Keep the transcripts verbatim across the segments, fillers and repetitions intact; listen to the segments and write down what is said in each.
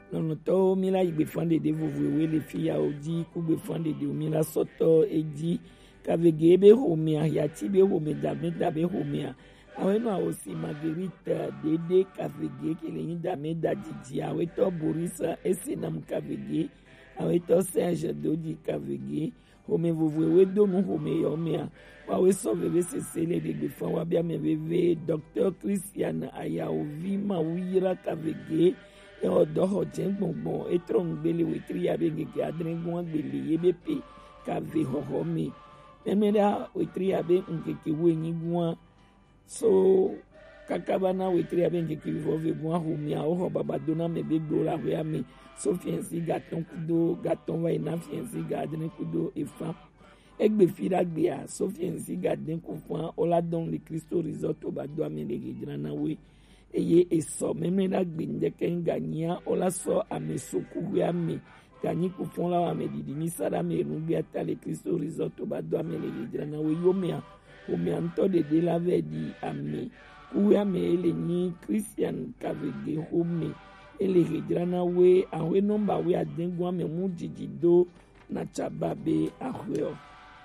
non to mi la igbe fande de vovowe le fia oji ku gbe fande de mi la soto eji kavege be homia ya ti be home da me da be homia awe no osi Marguerite dede kavege kele yin da me da didi awe to Borisa esenam kavege awe to Serge doji kavege home vovowe do mu home yo mea wawe so veve se sele de gbe fan wa bia me veve Docteur Christian Ayaovi Mawira kavege e odo ho jengbongbon e trongbele wetri abenge ke adrengun gbele yebepe kave hohomi memera wetri abe nkeke wenyi gwa so kakabana wetri abenge ke vove gwa homia o babadona mebe gbora we ami so fiensi gaton kudo gaton wa ina fiensi gadren kudo efa egbe firagbe a so fiensi gaden kufan oladon le Christo risotto bado amene gidana we eye eso memena gbinde ken gania ola so amesoku ya me gani ku fon la ame didi ni sara me rubi atale Christo risotto ba do ame le gidra na we yomea o me anto de de la vedi ame ku ya me ele ni Christian kavege home ele gidra na we awe nomba we adengu ame mu jijido na chababe ahwe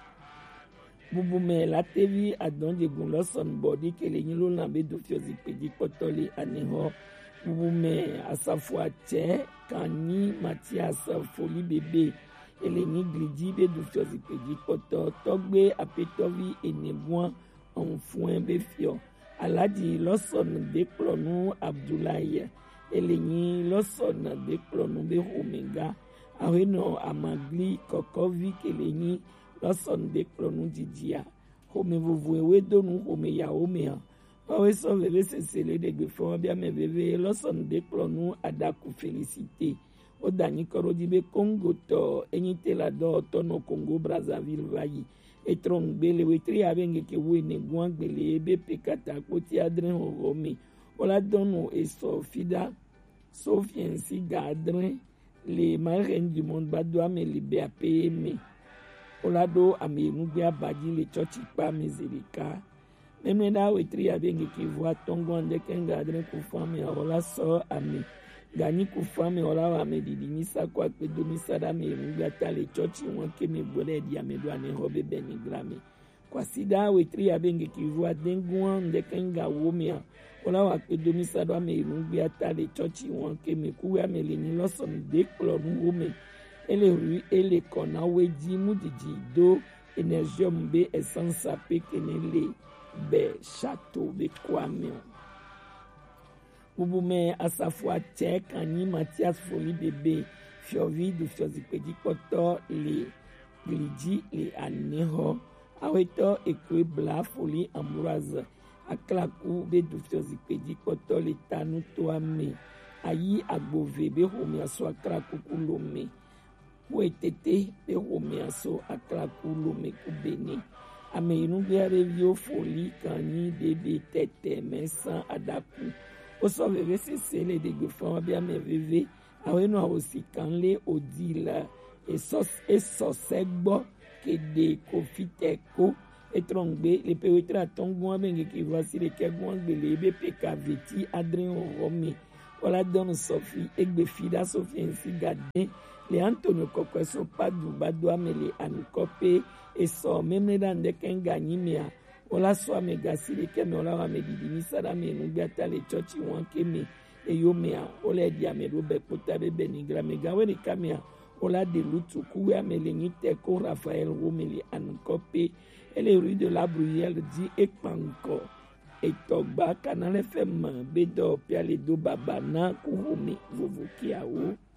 bubu me la tevi adon de gun loson body kele yin lo na be do fiozi pedi potoli aneho bubu me asafua che kani Mathias Foli bebe ele ni glidi be do fiozi pedi poto togbe apetovi enebwan on fuen be fio aladi loson de klonu Abdoulaye ele ni loson de klonu be omega aweno amagli kokovi kele ni loson de klonu didia home vovowe donu home ya home ha wawe so veve se sele de gbefon bia me veve loson de klonu adaku félicité o dani koroji be Congo to enyite la do to no Congo Brazzaville vayi etron gbele wetri abenge ke wene gwan gbele be pekata koti adren home ola donu eso fida sofiensi gadren les marraines du monde badoa me libe apeme olado amenu bia badi le chochi pa mezerika même da wetri abenge ki voa tongo ande kenga adren ku fami ola so ami gani ku fami ola wa me didi misa kwa pe do misa da me ngba ta le chochi won ke me bole dia me do ane hobe beni grame kwa sida wetri abenge ki voa dengu ande kenga womia ola wa pe do misa do me ngba ta le chochi won ke me ku ya me le ni loson de club wome ele rue ele kona wedi mudiji do energium be essence ape kenele be château be kwame bubume asafua check ani Mathias Foli bebe fiovi du fiozi pedi poto le glidi le aneho aweto ekwe bla Foli Ambroise aklaku be du fiozi pedi poto le tanu to ame ayi agbove be homi aso aklaku kulome wetete be home aso aklakulo me kubeni ame inu bia revio Foli kani debe tete mesa adaku o so veve se sele de gfan bia me veve awe no osi kanle odila esos esos segbo kede kofiteko etrongbe le pewetra tongo abenge ki voici le kegon gbele be pekaveti adren romi wala don Sophie egbe fida Sophie ensi gade le Antonio Kokweso padu badwa mele ankope eso memne dan de kenga nyimia ola so amega sile keme ola wa medidi misara me no biata le chochi wan keme e yomea ola dia me robe pota bebe ni gramega we kamia ola de lutu kuwa mele nyite ko Raphaël Romeli ankope ele rue de la Bruyère di ekpanko etogba Canal F M bedo piale do babana kuhumi vovokiawo